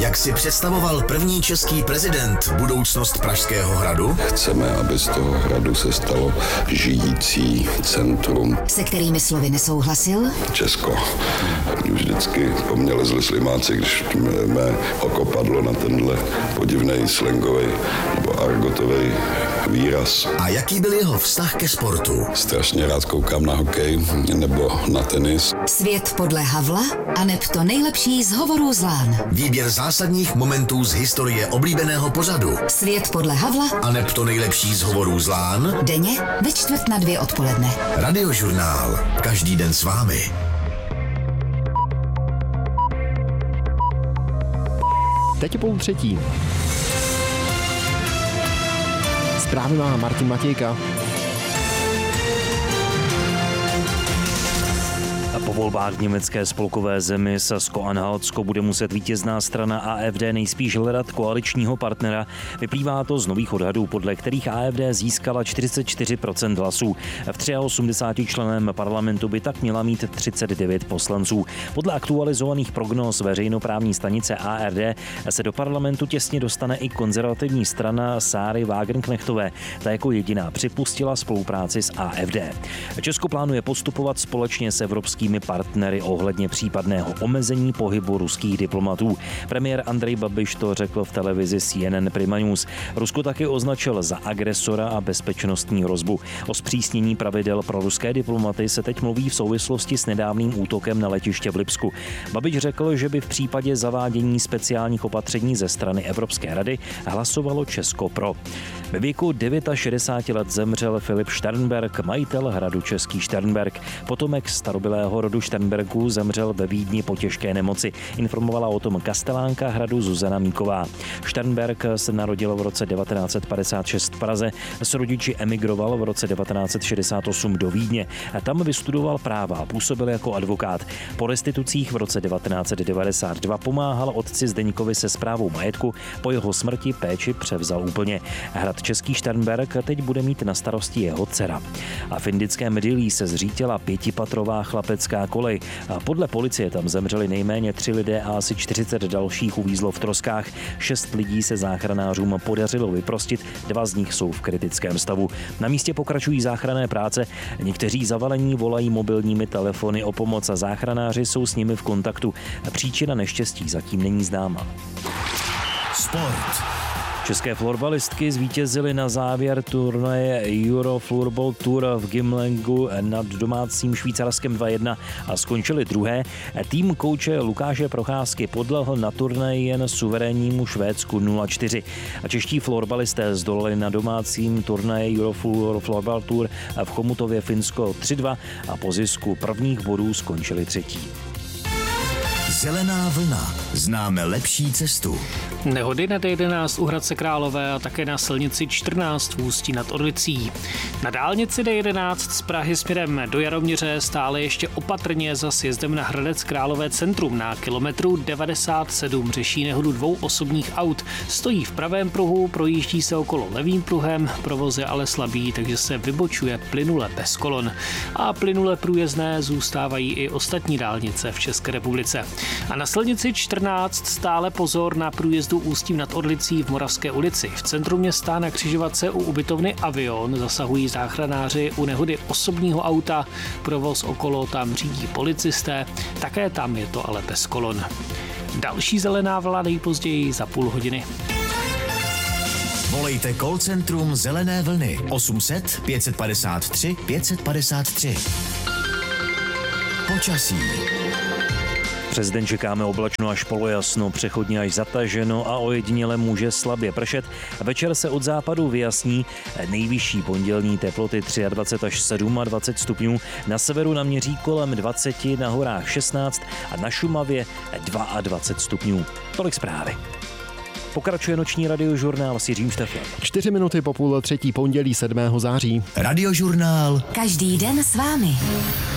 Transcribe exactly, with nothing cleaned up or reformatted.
Jak si představoval první český prezident budoucnost Pražského hradu? Chceme, aby z toho hradu se stalo žijící centrum. Se kterými slovy nesouhlasil? Česko. Už vždycky po mně lezli slimáci, když mé oko padlo na tenhle podivnej slangový nebo argotový výraz. A jaký byl jeho vztah ke sportu? Strašně rád koukám na hokej nebo na tenis. Svět podle Havla aneb to nejlepší z hovorů z lán. Výběr zásadních momentů z historie oblíbeného pořadu. Svět podle Havla aneb to nejlepší z hovorů z lán. Denně ve čtvrt na dvě odpoledne. Radiožurnál. Každý den s vámi. Teď je půl třetí. Zprávy má Martin Matějka. Po volbách v německé spolkové zemi Sasko-Anhaltsko bude muset vítězná strana A F D nejspíš hledat koaličního partnera. Vyplývá to z nových odhadů, podle kterých A F D získala čtyřicet čtyři procent hlasů. V osmdesáti tři členném parlamentu by tak měla mít třicet devět poslanců. Podle aktualizovaných prognóz veřejnoprávní stanice A R D se do parlamentu těsně dostane i konzervativní strana Sáry Wagenknechtové. Ta jako jediná připustila spolupráci s A F D. Česko plánuje postupovat společně s evropskými partnery ohledně případného omezení pohybu ruských diplomatů. Premiér Andrej Babiš to řekl v televizi C N N Prima News. Rusko taky označil za agresora a bezpečnostní hrozbu. O zpřísnění pravidel pro ruské diplomaty se teď mluví v souvislosti s nedávným útokem na letiště v Lipsku. Babiš řekl, že by v případě zavádění speciálních opatření ze strany Evropské rady hlasovalo Česko pro. Ve věku šedesáti devíti let zemřel Filip Šternberk, majitel hradu Český Šternberk. Potomek starobylého rodu Šternberků zemřel ve Vídni po těžké nemoci. Informovala o tom kastelánka hradu Zuzana Míková. Šternberk se narodil v roce devatenáct set padesát šest v Praze. S rodiči emigroval v roce devatenáct set šedesát osm do Vídně. Tam vystudoval práva a působil jako advokát. Po restitucích v roce devatenáct set devadesát dva pomáhal otci Zdeňkovi se správou majetku. Po jeho smrti péči převzal úplně. Hrad Český Šternberk teď bude mít na starosti jeho dcera. A v indickém Dillí se zřítila pětipatrová chlapecká kolej. A podle policie tam zemřeli nejméně tři lidé a asi čtyřicet dalších uvízlo v troskách. Šest lidí se záchranářům podařilo vyprostit, dva z nich jsou v kritickém stavu. Na místě pokračují záchranné práce. Někteří zavalení volají mobilními telefony o pomoc a záchranáři jsou s nimi v kontaktu. Příčina neštěstí zatím není známa. Sport. České florbalistky zvítězily na závěr turnaje Euro Floorball Tour v Gimlengu nad domácím Švýcarskem dva jedna a skončily druhé. Tým kouče Lukáše Procházky podlehl na turnaji jen suverénnímu Švédsku nula čtyři. A čeští florbalisté zdolali na domácím turnaji Euro Floorball Tour v Chomutově Finsko tři dva a po zisku prvních bodů skončili třetí. Zelená vlna. Známe lepší cestu. Nehody na D jedenáct u Hradce Králové a také na silnici čtrnáct v Ústí nad Orlicí. Na dálnici D jedenáct z Prahy směrem do Jaroměře stále ještě opatrně za sjezdem na Hradec Králové centrum na kilometru devadesát sedm řeší nehodu dvou osobních aut. Stojí v pravém pruhu, projíždí se okolo levým pruhem, provoz je ale slabý, takže se vybočuje plynule bez kolon. A plynule průjezdné zůstávají i ostatní dálnice v České republice. A na silnici čtrnáct stále pozor na průjezdu Ústím nad Orlicí v Moravské ulici. V centru města na křižovatce u ubytovny Avion zasahují záchranáři u nehody osobního auta. Provoz okolo tam řídí policisté, také tam je to ale bez kolon. Další zelená vlna nejpozději za půl hodiny. Volejte call centrum Zelené vlny osm set pět padesát tři pět padesát tři. Počasí. Přes den čekáme oblačno až polojasno, přechodně až zataženo a ojediněle může slabě pršet. Večer se od západu vyjasní, nejvyšší pondělní teploty dvacet tři až dvacet sedm stupňů, na severu naměří kolem dvacet, na horách šestnáct a na Šumavě dvacet dva stupňů. Tolik zprávy. Pokračuje noční radiožurnál s Jiřím Šteflem. Čtyři minuty po půl třetí pondělí sedmého září. Radiožurnál. Každý den s vámi.